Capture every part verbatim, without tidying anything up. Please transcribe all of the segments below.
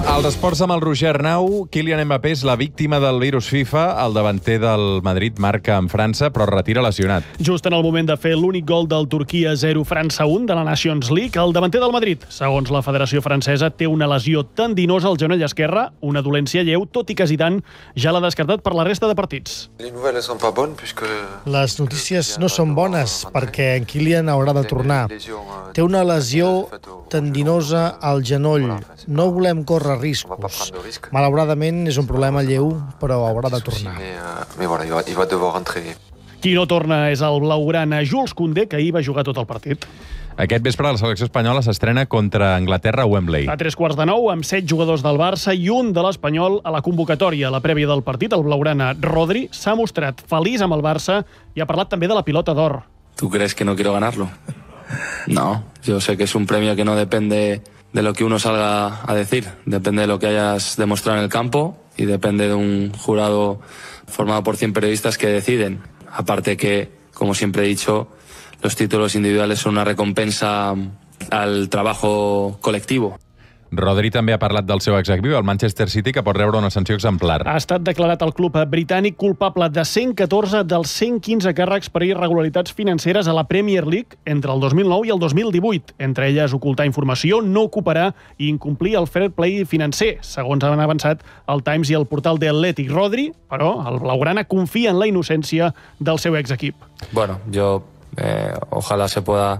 Als esports amb el Roger Arnau, Kylian Mbappé és la víctima del virus FIFA. El davanter del Madrid marca en França, però es retira lesionat. Just en el moment de fer l'únic gol del Turquia zero França un de la Nations League, el davanter del Madrid, segons la Federació Francesa, té una lesió tendinosa al genoll esquerre, una dolència lleu, tot i que Zidane ja l'ha descartat per la resta de partits. Les notícies no són bones perquè en Kylian haurà de tornar. Té una lesió tendinosa al genoll. No volem córrer riscos. Malauradament és un problema lleu, però haurà de tornar. Qui no torna és el blaugrana Jules Koundé, que ahir va jugar tot el partit. Aquest vespre la selecció espanyola s'estrena contra Anglaterra a Wembley. A tres quarts de nou, amb set jugadors del Barça i un de l'Espanyol a la convocatòria. A la prèvia del partit, el blaugrana Rodri s'ha mostrat feliç amb el Barça i ha parlat també de la pilota d'or. ¿Tú crees que no quiero ganarlo? No, yo sé que es un premio que no depende de lo que uno salga a decir, depende de lo que hayas demostrado en el campo y depende de un jurado formado por cien periodistas que deciden. Aparte que, como siempre he dicho, los títulos individuales son una recompensa al trabajo colectivo. Rodri també ha parlat del seu executiu, el Manchester City, que pot rebre una sanció exemplar. Ha estat declarat el club britànic culpable de cent catorze dels cent quinze càrrecs per irregularitats financeres a la Premier League entre el dos mil nou i el dos mil divuit. Entre elles, ocultar informació, no cooperar i incomplir el fair play financer, segons han avançat el Times i el portal de Athletic. Rodri, però, el blaugrana confia en la innocència del seu exequip. Bueno, yo eh, ojalá se pueda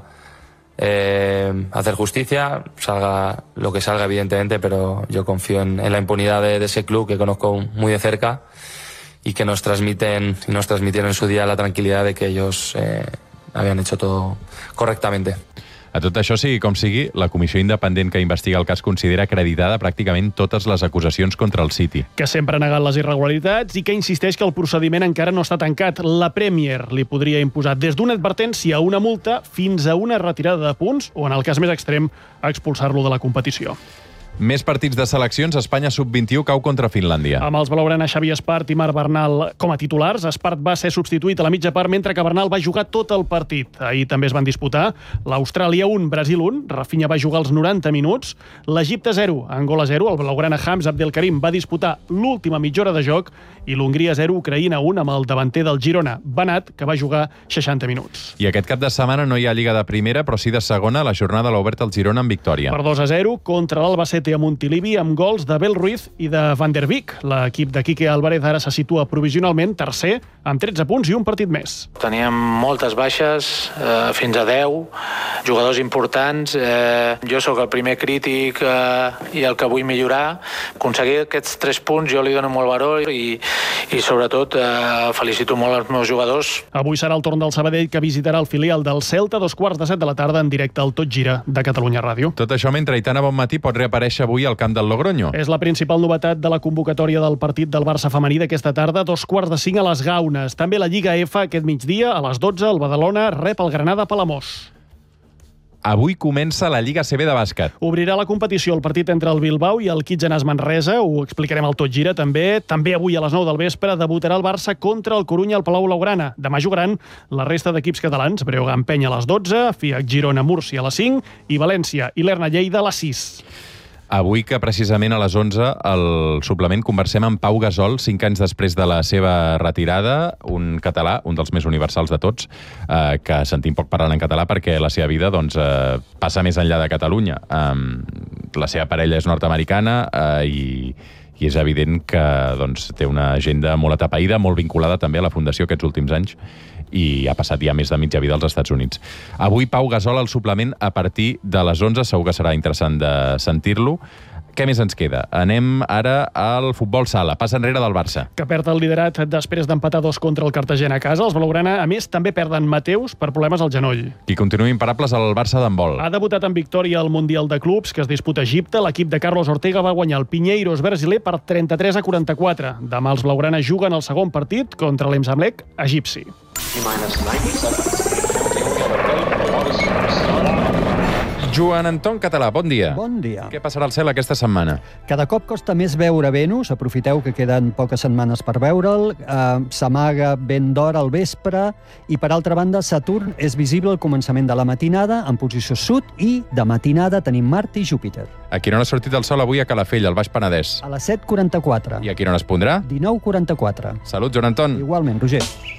Eh, hacer justicia, salga lo que salga evidentemente, pero yo confío en, en la impunidad de, de ese club que conozco muy de cerca y que nos transmiten y nos transmitieron en su día la tranquilidad de que ellos eh, habían hecho todo correctamente. A tot això, sigui com sigui, la comissió independent que investiga el cas considera acreditada pràcticament totes les acusacions contra el City. Que sempre ha negat les irregularitats i que insisteix que el procediment encara no està tancat. La Premier li podria imposar des d'una advertència a una multa fins a una retirada de punts o, en el cas més extrem, a expulsar-lo de la competició. Més partits de seleccions. Espanya sub vint i u cau contra Finlàndia. Amb els blaugrana Xavi Espart i Marc Bernal com a titulars, Espart va ser substituït a la mitja part, mentre que Bernal va jugar tot el partit. Ahir també es van disputar l'Austràlia un, Brasil un. Rafinha va jugar els noranta minuts. L'Egipte zero, Angola zero. El blaugrana Hamza Abdelkarim va disputar l'última mitja hora de joc i l'Hongria zero, Ucraïna un, amb el davanter del Girona, Banat, que va jugar seixanta minuts. I aquest cap de setmana no hi ha Lliga de primera, però sí de segona. La jornada l'ha obert el Girona amb victòria. Per dos a zero contra l'Albacete a Montilivi, amb gols de Bel Ruiz i de Van der Beek. L'equip de Quique Álvarez ara se situa provisionalment tercer, amb tretze punts i un partit més. Teníem moltes baixes, eh, fins a deu, jugadors importants. Eh, jo sóc el primer crític eh, i el que vull millorar. Aconseguir aquests tres punts jo li dono molt valor i, i sobretot eh, felicito molt els meus jugadors. Avui serà el torn del Sabadell, que visitarà el filial del Celta a dos quarts de set de la tarda en directe al Tot Gira de Catalunya Ràdio. Tot això mentre Aitana Bonmatí pot reaparèixer avui al camp del Logroño. És la principal novetat de la convocatòria del partit del Barça femení d'aquesta tarda, dos quarts de cinc a les Gaunes. També la Lliga F aquest migdia, a les dotze, el Badalona rep el Granada Palamós. Avui comença la Lliga C B de bàsquet. Obrirà la competició el partit entre el Bilbao i el Kitgenàs Manresa, ho explicarem al Tot Gira també. També avui a les nou del vespre debutarà el Barça contra el Corunya al Palau Blaugrana. Demà jugaran la resta d'equips catalans, Breogán Penya a les dotze, Fiac Girona Múrcia a les cinc i València i l'Erna Lleida a les sis. Avui, que precisament a les onze, al suplement conversem amb Pau Gasol, cinc anys després de la seva retirada, un català, un dels més universals de tots, eh, que sentim poc parlant en català perquè la seva vida doncs, eh, passa més enllà de Catalunya. Eh, la seva parella és nord-americana eh, i, i és evident que doncs, té una agenda molt atapeïda, molt vinculada també a la Fundació aquests últims anys, i ha passat ja més de mitja vida als Estats Units. Avui Pau Gasol al suplement a partir de les onze, segur que serà interessant de sentir-lo. Què més ens queda? Anem ara al futbol sala, pas enrere del Barça. Que perd el liderat després d'empatar dos contra el Cartagena a casa. Els blaugrana, a més, també perden Mateus per problemes al genoll. Qui continua imparables al Barça d'handbol. Ha debutat en victòria al Mundial de Clubs, que es disputa a Egipte. L'equip de Carlos Ortega va guanyar el Pinheiros brasiler per trenta-tres a quaranta-quatre. Demà els blaugrana juguen el segon partit contra l'Emsamlec egipci. Joan Anton Català, bon dia. Bon dia. Què passarà al cel aquesta setmana? Cada cop costa més veure Venus, aprofiteu que queden poques setmanes per veure'l, eh, s'amaga ben d'hora al vespre, i per altra banda Saturn és visible al començament de la matinada en posició sud, i de matinada tenim Mart i Júpiter. A quina hora ha sortit el sol avui a Calafell, al Baix Penedès? A les set quaranta-quatre. I a quina hora es pondrà? dinou quaranta-quatre. Salut, Joan Anton. Igualment, Roger.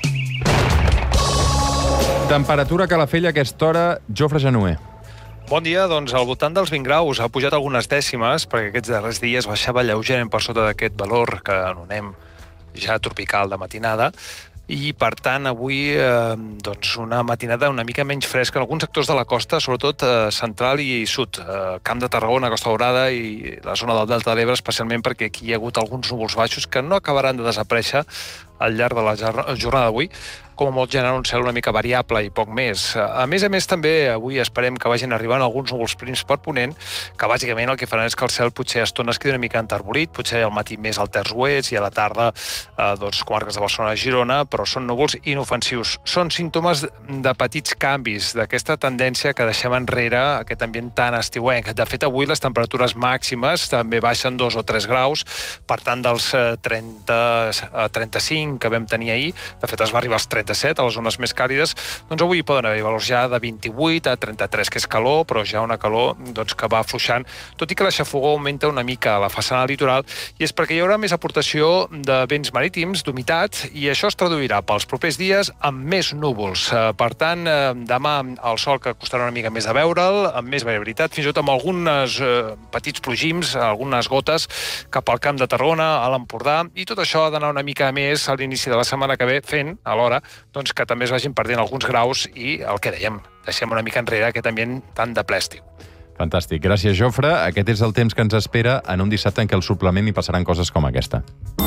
Temperatura a Calafell a aquesta hora, Jofre Genuer. Bon dia, doncs al voltant dels vint graus ha pujat algunes dècimes perquè aquests darrers dies baixava lleugerament per sota d'aquest valor que anomenem ja tropical de matinada, i per tant avui eh, doncs una matinada una mica menys fresca en alguns sectors de la costa, sobretot eh, central i sud, eh, Camp de Tarragona, Costa Daurada i la zona del Delta de l'Ebre, especialment perquè aquí hi ha hagut alguns núvols baixos que no acabaran de desaparèixer al llarg de la jornada d'avui, com a molt generant un cel una mica variable i poc més. A més a més, també avui esperem que vagin arribant alguns núvols prims per ponent, que bàsicament el que faran és que el cel potser a estones quedi una mica enterbolit, potser al matí més al terç oest i a la tarda eh, doncs, comarques de Barcelona i Girona, però són núvols inofensius. Són símptomes de petits canvis, d'aquesta tendència que deixem enrere aquest ambient tan estiuenc. De fet, avui les temperatures màximes també baixen dos o tres graus, per tant, dels trenta a trenta-cinc que vam tenir ahir, de fet es va arribar als trenta-set, a les zones més càlides, doncs avui poden haver valors ja de vint-i-vuit a trenta-tres, que és calor, però ja una calor doncs, que va afluixant, tot i que la xafogor augmenta una mica a la façana litoral, i és perquè hi haurà més aportació de vents marítims, d'humitat, i això es traduirà pels propers dies amb més núvols. Per tant, demà el sol que costarà una mica més de veure'l, amb més variabilitat, fins i tot amb alguns eh, petits plogims, algunes gotes cap al Camp de Tarragona, a l'Empordà, i tot això ha d'anar una mica més a l'inici de la setmana que ve, fent, alhora, doncs, que també es vagin perdent alguns graus i el que dèiem, deixem una mica enrere aquest ambient tan de ple estiu. Fantàstic. Gràcies, Jofre. Aquest és el temps que ens espera en un dissabte en què al suplement hi passaran coses com aquesta.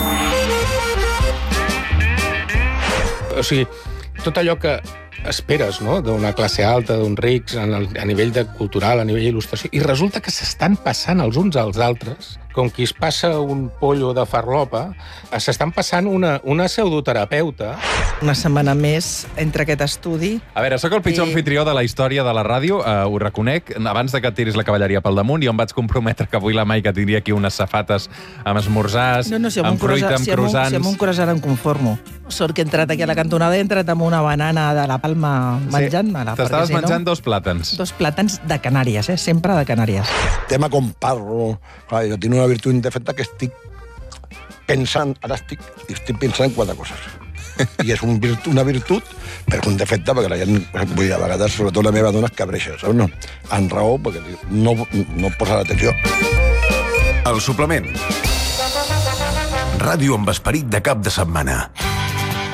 O sigui, tot allò que esperes, no?, d'una classe alta, d'uns rics, a nivell de cultural, a nivell d'il·lustració, i resulta que s'estan passant els uns als altres, com qui es passa un pollo de farlopa, s'estan passant una, una pseudoterapeuta. Una setmana més entre aquest estudi. A veure, sóc el pitjor I... anfitrió de la història de la ràdio, uh, ho reconec. Abans de que et tiris la cavalleria pel damunt, jo em vaig comprometre que avui la Maica tindria aquí unes safates amb esmorzars, no, no, si amb, amb fruita, amb si amb croissants... Si amb un croissant em conformo. Sort que he entrat aquí a la cantonada, he entrat amb una banana de la Palma menjant-me-la. Sí, t'estaves si menjant no, dos plàtans. Dos plàtans de Canàries, eh? Sempre de Canàries. Tema com parlo, clar, jo tinc una virtut indefecta que estic pensant, ara estic, estic pensant en quatre coses. I és un virtut, una virtut, però un defecte, perquè la gent, vull dir, a vegades, sobretot la meva dona, es cabreixa, saps? No, en raó, perquè no, no posa l'atenció. El suplement. Ràdio amb esperit de cap de setmana.